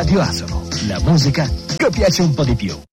Radio Asolo, la musica che piace un po' di più.